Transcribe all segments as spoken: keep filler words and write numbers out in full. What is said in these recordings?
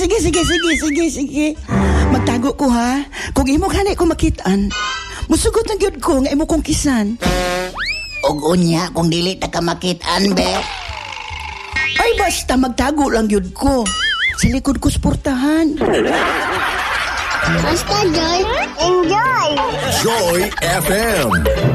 sige, sige, sige, sige, sige. Magtago ko ha. Kung imo kanay ko makitaan, musugot ang gyud ko nga imo kong kisan. Og unya kung dili ta ka makitaan, be. Ay basta magtago lang gyud ko. Sa likod ko sportahan. Basta Joy, enjoy! Joy F M.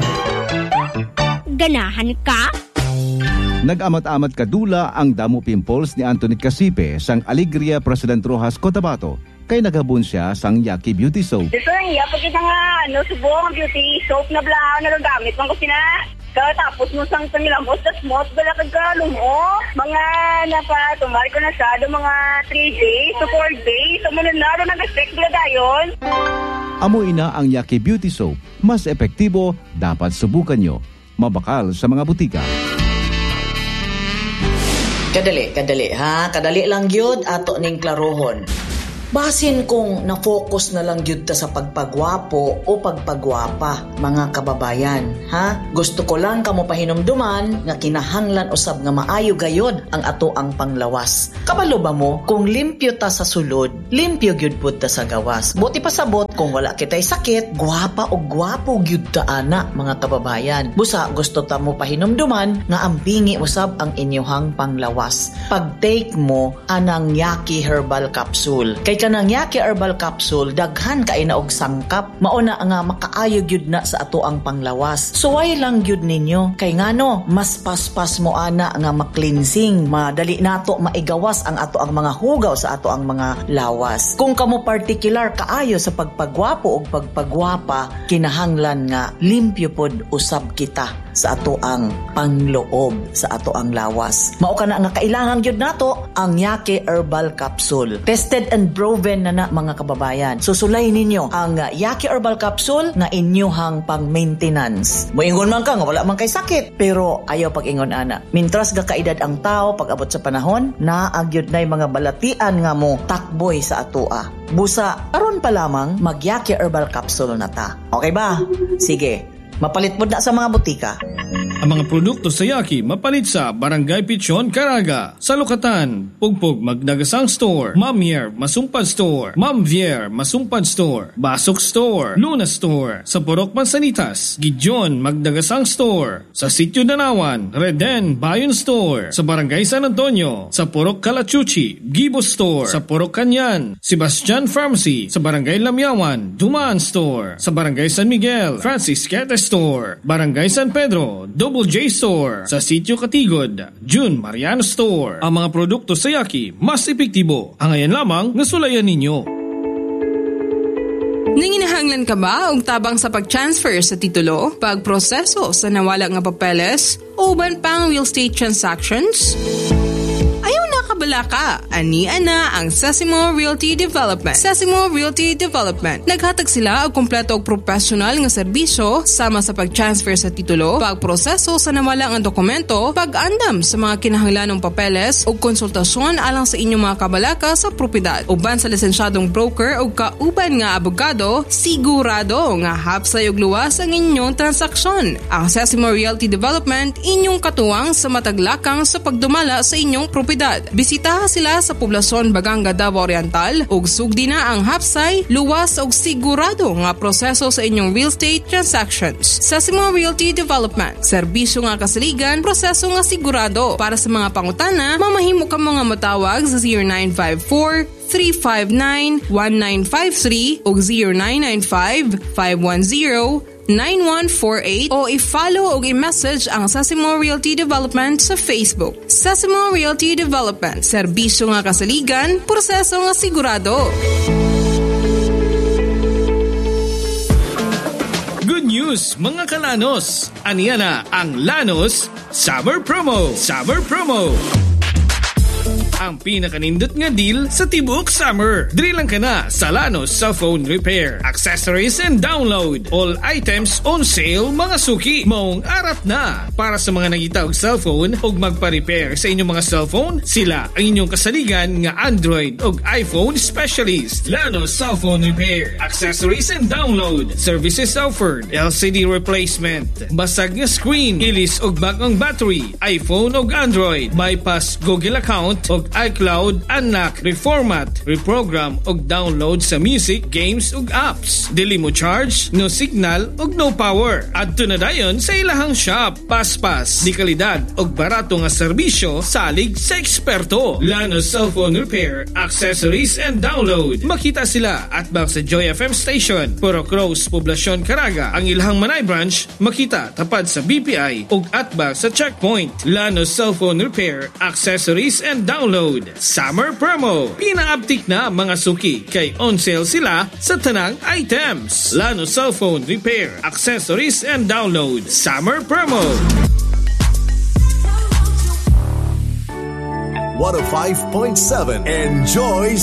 Ganahan ka? Nag-amat-amat kadula ang damo pimples ni Anthony Casipe sang Alegria President Rojas Cotabato kay nagabon siya sang Yaki Beauty Soap. Dito lang iya, pag kita nga, ano, subong beauty soap na blaan na gagamit man ko sina. Tapos mo sang tangilambos, tas mo, bala kagkalong, oh. Mga napa, tumari ko na siya, do mga three days to four days. So, muna na, do nag-expect bala dayon. Amoy na ang Yaki Beauty Soap. Mas epektibo, dapat subukan nyo. Mabakal sa mga butika. Kadali, kadali ha. Kadali lang yun ato ning klarohon. Basin kung na-focus na lang yun ta sa pagpagwapo o pagpagwapa, mga kababayan. Ha? Gusto ko lang kamo pahinumduman nga kinahanglan usab nga maayo gayod ang ato ang panglawas. Kabalo ba mo? Kung limpyo ta sa sulod, limpyo gyud pud ta sa gawas. Buti pasabot kung wala kitay sakit, gwapa o gwapo gyud ta ana, mga kababayan. Busa gusto ta mo pahinumduman nga ambingi usab ang inyohang panglawas. Pag-take mo anang Yaki Herbal Capsule. Kay kanang Yaki Herbal Capsule, daghan kay na og sangkap. Mauna nga makaayo gyud na sa ato ang panglawas. Suway lang gyud ninyo. Kay ngano, mas paspas mo ana nga ma-cleansing. Madali nato maigawas ang ato ang mga hugaw sa ato ang mga lawas. Kung kamo particular kaayo sa pagpagwapo o pagpagwapa, kinahanglan nga limpyo pod usab kita sa ato ang pangloob sa ato ang lawas. Mao kana nga kailangan gyud nato ang Yaki Herbal Capsule. Tested and proven na na, mga kababayan. Susulay ninyo ang uh, Yaki Herbal Capsule na inyuhang pang-maintenance. Moingon man ka nga wala man kay sakit, pero ayaw pag-ingon ana. Mintras ga kaedad ang tao pag abot sa panahon, naagyod nay mga balatian nga mo takboy sa atoa. Busa, aron pa lamang mag Yaki Herbal Capsule na ta. Okay ba? Sige. Mapalit mo na sa mga butika. Ang mga produkto sa Yaki mapalit sa Barangay Pichon, Caraga, Salukatan, Pugpug, Magdagasang Store, Mamier, Masumpad Store, Mamvier, Masumpad Store, Basok Store, Luna Store, sa Purok Mansanitas, Gijon, Magdagasang Store, sa Sitio Danawan, Reden, Bayon Store, sa Barangay San Antonio, sa Purok Calachuchi, Gibo Store, sa Purok Kanyan, Sebastian Pharmacy, sa Barangay Lamyawan, Dumaan Store, sa Barangay San Miguel, Francis Quete Store, Barangay San Pedro, Double J Store, sa Sitio Katigod, June Mariano Store. Ang mga produkto sa Yaki mas epektibo. Ang ayan lamang nasulayan ninyo. Nanginahanglan ka ba og tabang sa pag-transfer sa titulo, pagproseso sa nawala nga papeles, o uban pang real estate transactions? Ayaw nakabala ka. Ani-ana ang Sesimo Realty Development. Sesimo Realty Development. Naghatag sila og kompleto og professional nga serbisyo sama sa pag-transfer sa titulo, pagproseso sa nawala nga dokumento, pag-andam sa mga kinahanglanong papeles ug konsultasyon alang sa inyong mga kabalaka sa propiedad. Uban sa lisensyadong broker ug kauban nga abogado, sigurado nga hapsay ug luwas ang inyong transaksyon. Ang Sesimo Realty Development inyong katuwang sa mataglakang sa pagdumala sa inyong propiedad. Bisitaha sila sa poblasyon Baganga, Davao Oriental ug sugdi na ang hapsay, luwas ug sigurado nga proseso sa inyong real estate transactions. Sesimo Realty Development. Serbisyo nga kasaligan, proseso nga sigurado. Para sa mga pangutana, mamahimo ka mga matawag sa zero nine five four, three five nine, one nine five three ug zero nine nine five, five one zero, nine one four eight o i-follow o i-message ang Sesimo Realty Development sa Facebook. Sesimo Realty Development. Serbisyo nga kasaligan, proseso nga sigurado. Good news, mga kalanos! Aniya na ang Lanos Summer Promo! Summer Promo! Ang pinakanindot nga deal sa tibok summer. Dili lang ka na sa Lanos Cellphone Repair, Accessories and Download. All items on sale, mga suki. Maong arat na. Para sa mga nagita og cellphone ug magpa-repair sa inyong mga cellphone, sila ang inyong kasaligan nga Android ug iPhone specialist. Lanos Cellphone Repair, Accessories and Download. Services offered: L C D replacement, basag nga screen, ilis ug bagong battery, iPhone ug Android, bypass Google account ug iCloud, unlock, reformat, reprogram og download sa music, games ug apps. Dili mo charge, no signal ug no power. Adto na dayon sa ilahang shop. Paspas, di kalidad og barato nga serbisyo salig sa eksperto. Lano Cellphone Repair, Accessories and Download. Makita sila at bang sa Joy F M Station, Puro Cross, Poblacion, Caraga. Ang ilahang Manay branch makita tapad sa B P I ug atbang sa checkpoint. Lano Cellphone Repair, Accessories and Download. Summer promo. Pinaaptik na mga suki kay on sale sila sa tanang items. Lano Cellphone Repair, Accessories and Download. Summer promo. one oh five point seven Enjoy